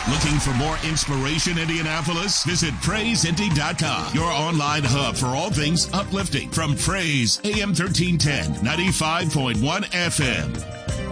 Looking for more inspiration, Indianapolis? Visit PraiseIndy.com, your online hub for all things uplifting from Praise AM 1310, 95.1 FM.